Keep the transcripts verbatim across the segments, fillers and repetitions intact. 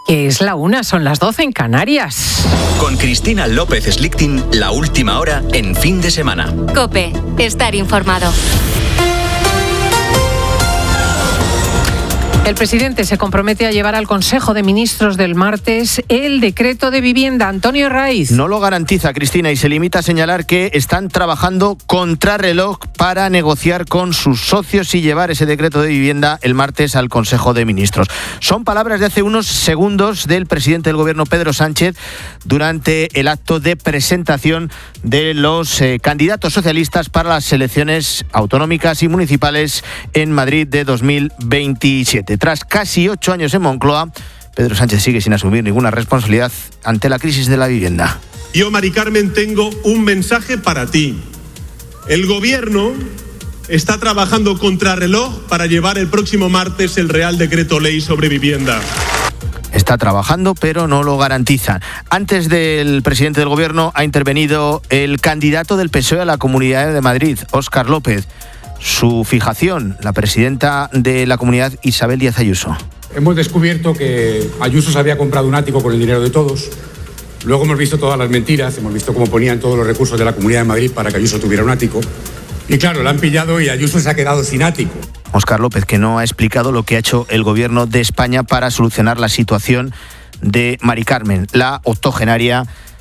que es la una, son las doce en Canarias. Con Cristina López Slichting, la última hora en fin de semana. COPE, estar informado. El presidente se compromete a llevar al Consejo de Ministros del martes el decreto de vivienda. Antonio Raiz. No lo garantiza, Cristina, y se limita a señalar que están trabajando contrarreloj para negociar con sus socios y llevar ese decreto de vivienda el martes al Consejo de Ministros. Son palabras de hace unos segundos del presidente del Gobierno, Pedro Sánchez, durante el acto de presentación de los eh, candidatos socialistas para las elecciones autonómicas y municipales en Madrid de dos mil veintisiete. Tras casi ocho años en Moncloa, Pedro Sánchez sigue sin asumir ninguna responsabilidad ante la crisis de la vivienda. Yo, Mari Carmen, tengo un mensaje para ti. El Gobierno está trabajando contrarreloj para llevar el próximo martes el Real Decreto Ley sobre vivienda. Está trabajando, pero no lo garantiza. Antes del presidente del Gobierno ha intervenido el candidato del P S O E a la Comunidad de Madrid, Óscar López. Su fijación, la presidenta de la comunidad, Isabel Díaz Ayuso. Hemos descubierto que Ayuso se había comprado un ático con el dinero de todos. Luego hemos visto todas las mentiras, hemos visto cómo ponían todos los recursos de la Comunidad de Madrid para que Ayuso tuviera un ático. Y claro, la han pillado y Ayuso se ha quedado sin ático. Óscar López, que no ha explicado lo que ha hecho el Gobierno de España para solucionar la situación de Mari Carmen, la octogenaria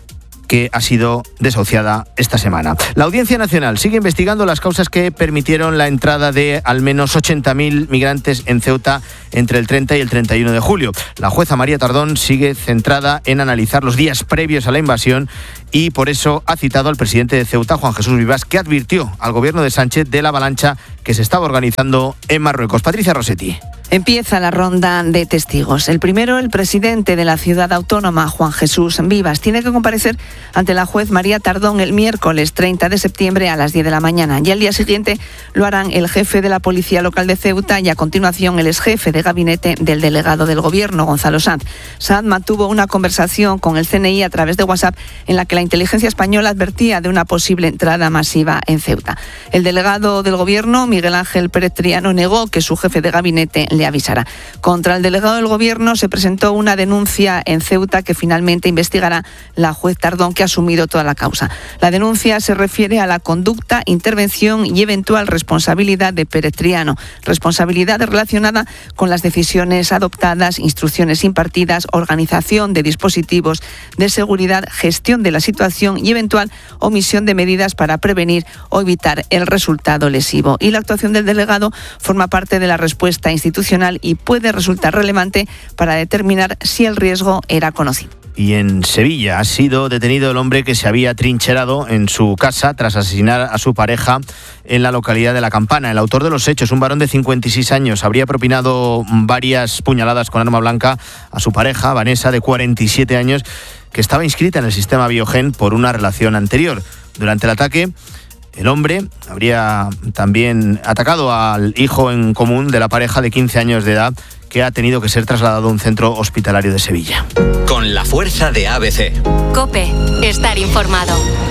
que ha sido desahuciada esta semana. La Audiencia Nacional sigue investigando las causas que permitieron la entrada de al menos ochenta mil migrantes en Ceuta entre el treinta y el treinta y uno de julio. La jueza María Tardón sigue centrada en analizar los días previos a la invasión y por eso ha citado al presidente de Ceuta, Juan Jesús Vivas, que advirtió al gobierno de Sánchez de la avalancha que se estaba organizando en Marruecos. Patricia Rossetti. Empieza la ronda de testigos. El primero, el presidente de la ciudad autónoma, Juan Jesús Vivas, tiene que comparecer ante la juez María Tardón el miércoles treinta de septiembre a las diez de la mañana. Y al día siguiente lo harán el jefe de la Policía Local de Ceuta y a continuación el exjefe de gabinete del delegado del Gobierno, Gonzalo Sanz. Sanz mantuvo una conversación con el C N I a través de WhatsApp en la que la inteligencia española advertía de una posible entrada masiva en Ceuta. El delegado del Gobierno, Miguel Ángel Pérez Triano, negó que su jefe de gabinete le avisará. Contra el delegado del Gobierno se presentó una denuncia en Ceuta que finalmente investigará la juez Tardón, que ha asumido toda la causa. La denuncia se refiere a la conducta, intervención y eventual responsabilidad de Pérez Triano, responsabilidad relacionada con las decisiones adoptadas, instrucciones impartidas, organización de dispositivos de seguridad, gestión de la situación y eventual omisión de medidas para prevenir o evitar el resultado lesivo. Y la actuación del delegado forma parte de la respuesta institucional y puede resultar relevante para determinar si el riesgo era conocido. Y en Sevilla ha sido detenido el hombre que se había trincherado en su casa tras asesinar a su pareja en la localidad de La Campana. El autor de los hechos, un varón de cincuenta y seis años, habría propinado varias puñaladas con arma blanca a su pareja, Vanessa, de cuarenta y siete años, que estaba inscrita en el sistema Biogen por una relación anterior. Durante el ataque, el hombre habría también atacado al hijo en común de la pareja de quince años de edad, que ha tenido que ser trasladado a un centro hospitalario de Sevilla. Con la fuerza de A B C. COPE, estar informado.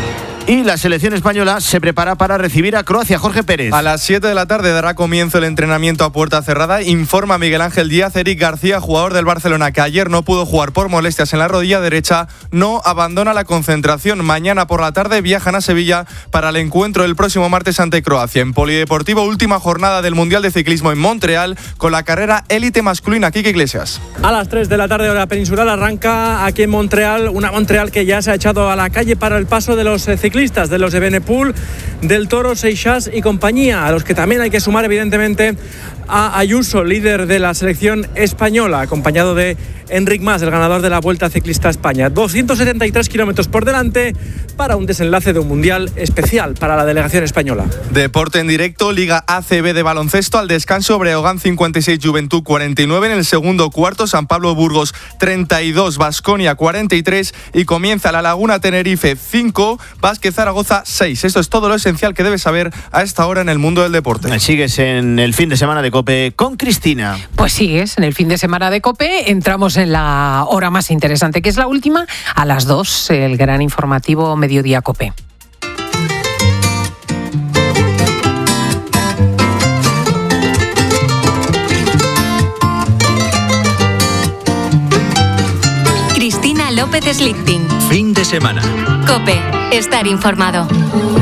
Y la selección española se prepara para recibir a Croacia. Jorge Pérez. A las siete de la tarde dará comienzo el entrenamiento a puerta cerrada. Informa Miguel Ángel Díaz. Eric García, jugador del Barcelona, que ayer no pudo jugar por molestias en la rodilla derecha, no abandona la concentración. Mañana por la tarde viajan a Sevilla para el encuentro el próximo martes ante Croacia. En Polideportivo, última jornada del Mundial de Ciclismo en Montreal, con la carrera élite masculina. Quique Iglesias. A las tres de la tarde hora peninsular arranca aquí en Montreal, una Montreal que ya se ha echado a la calle para el paso de los ciclistas, de los de Benepul, del Toro, Seixas y compañía, a los que también hay que sumar evidentemente a Ayuso, líder de la selección española, acompañado de Enric Mas, el ganador de la Vuelta Ciclista a España. doscientos setenta y tres kilómetros por delante para un desenlace de un mundial especial para la delegación española. Deporte en directo, Liga A C B de baloncesto. Al descanso, Breogán cincuenta y seis, Juventud cuarenta y nueve. En el segundo cuarto, San Pablo Burgos treinta y dos, Baskonia cuarenta y tres. Y comienza la Laguna Tenerife cinco, Vázquez Zaragoza seis. Esto es todo lo esencial que debes saber a esta hora en el mundo del deporte. Sigues en el fin de semana de COPE con Cristina. Pues sigues en el fin de semana de COPE. Entramos en la hora más interesante, que es la última, a las dos, el gran informativo Mediodía COPE. López Slichting. Fin de semana. COPE. Estar informado.